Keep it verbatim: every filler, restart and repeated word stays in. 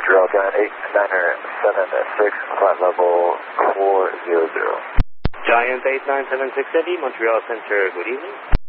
Montreal, Giant eight niner seven six, flight level four zero zero. Giant eight nine seven six Eddie, Montreal Center, good evening.